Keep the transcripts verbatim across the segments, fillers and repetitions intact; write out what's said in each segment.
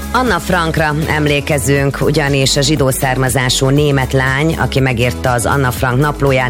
Anna Frankra emlékezünk, ugyanis a zsidó származású német lány, aki megírta az Anna Frank naplóját,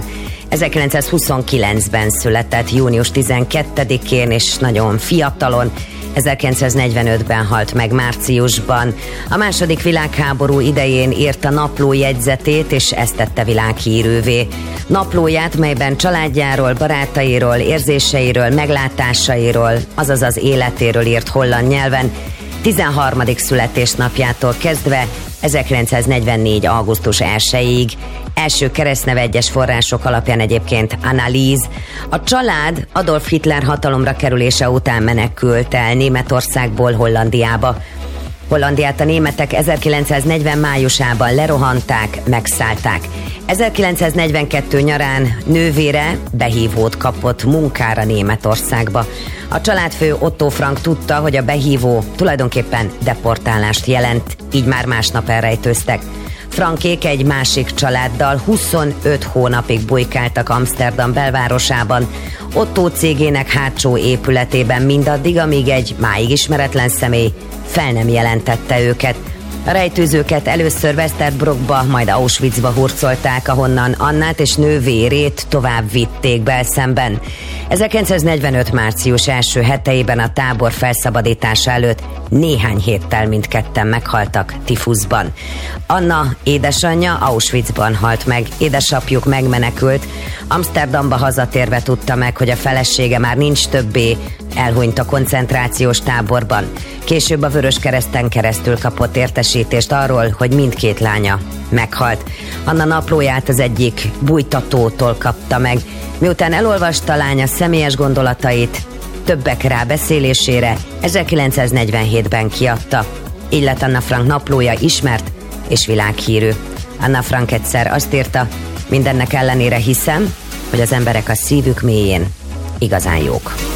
ezerkilencszázhuszonkilencben született, június tizenkettedikén, és nagyon fiatalon, ezerkilencszáznegyvenötben halt meg márciusban. A második világháború idején írta naplójegyzetét, és ezt tette világhírűvé. Naplóját, melyben családjáról, barátairól, érzéseiről, meglátásairól, azaz az életéről írt holland nyelven, tizenharmadik születésnapjától kezdve ezerkilencszáznegyvennégy. augusztus elsejéig. Első keresztneve egyes források alapján egyébként Anneliese. A család Adolf Hitler hatalomra kerülése után menekült el Németországból Hollandiába. Hollandiát a németek ezerkilencszáznegyven májusában lerohanták, megszállták. ezerkilencszáznegyvenkettő nyarán nővére behívót kapott munkára Németországba. A családfő Otto Frank tudta, hogy a behívó tulajdonképpen deportálást jelent, így már másnap elrejtőztek. Frankék egy másik családdal huszonöt hónapig bujkáltak Amszterdam belvárosában, Otto cégének hátsó épületében mindaddig, amíg egy máig ismeretlen személy fel nem jelentette őket. A rejtőzőket először Westerbrookba, majd Auschwitzba hurcolták, ahonnan Annát és nővérét tovább vitték Belszemben. ezerkilencszáznegyvenöt. március első heteiben a tábor felszabadítása előtt néhány héttel mindketten meghaltak tifuszban. Anna édesanyja Auschwitzban halt meg, édesapjuk megmenekült, Amszterdamba hazatérve tudta meg, hogy a felesége már nincs többé, elhunyt a koncentrációs táborban. Később a Vöröskereszten keresztül kapott értesítést arról, hogy mindkét lánya meghalt. Anna naplóját az egyik bújtatótól kapta meg. Miután elolvasta lánya személyes gondolatait, többek rábeszélésére ezerkilencszáznegyvenhétben kiadta. Így lett Anna Frank naplója ismert és világhírű. Anna Frank egyszer azt írta: mindennek ellenére hiszem, hogy az emberek a szívük mélyén igazán jók.